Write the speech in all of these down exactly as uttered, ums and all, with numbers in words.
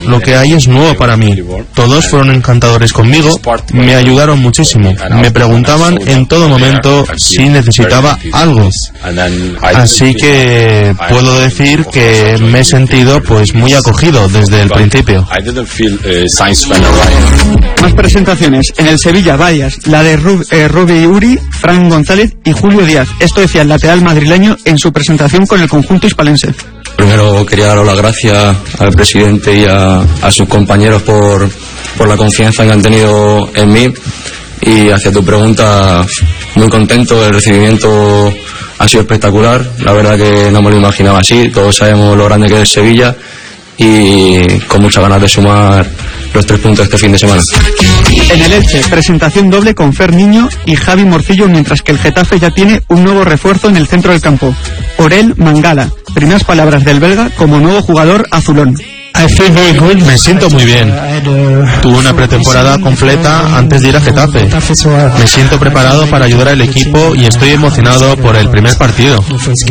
Lo que hay es nuevo para mí. Todos fueron encantadores conmigo, me ayudaron muchísimo. Me preguntaban en todo momento si necesitaba algo. Así que puedo decir que me he sentido pues muy acogido desde el principio. Más presentaciones. En el Sevilla, varias. La de Rub, eh, Rubi Uri, Fran González y Julio Díaz. Esto decía el lateral madrileño en su presentación con el conjunto hispalense. Primero quería daros las gracias al presidente y a, a sus compañeros por, por la confianza que han tenido en mí. Y hacia tu pregunta, muy contento, el recibimiento ha sido espectacular. La verdad que no me lo imaginaba así. Todos sabemos lo grande que es Sevilla y con muchas ganas de sumar los tres puntos este fin de semana. En el Elche, presentación doble con Fer Niño y Javi Morcillo, mientras que el Getafe ya tiene un nuevo refuerzo en el centro del campo, Orel Mangala. Primeras palabras del belga como nuevo jugador azulón. Me siento muy bien. Tuve una pretemporada completa antes de ir a Getafe. Me siento preparado para ayudar al equipo y estoy emocionado por el primer partido.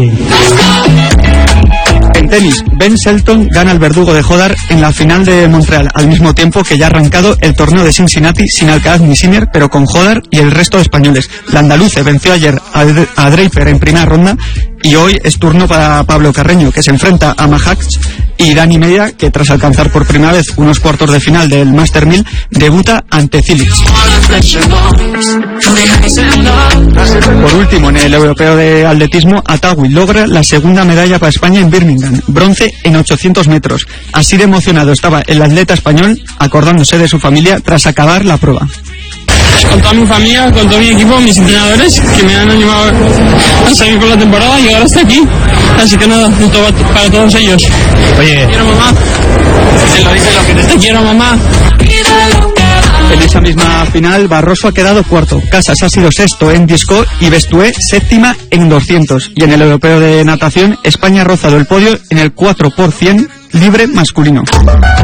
En tenis, Ben Shelton gana al verdugo de Hodar en la final de Montreal, al mismo tiempo que ya ha arrancado el torneo de Cincinnati sin Alcaraz ni Sinner, pero con Hodar y el resto de españoles. La andaluce venció ayer a Draper en primera ronda y hoy es turno para Pablo Carreño, que se enfrenta a Majax, y Dani Media, que tras alcanzar por primera vez unos cuartos de final del Master mil, debuta ante Cilic. Por último, en el europeo de atletismo, Atawi logra la segunda medalla para España en Birmingham, bronce en ochocientos metros. Así de emocionado estaba el atleta español, acordándose de su familia tras acabar la prueba. Con toda mi familia, con todo mi equipo, mis entrenadores que me han animado a seguir con la temporada y ahora hasta aquí. Así que nada, para todos ellos. Oye, te quiero, mamá. Te lo dice lo que te, te quiero, mamá. En esa misma final, Barroso ha quedado cuarto, Casas ha sido sexto en disco y Bestué séptima en doscientos. Y en el europeo de natación, España ha rozado el podio en el cuatro por cien libre masculino.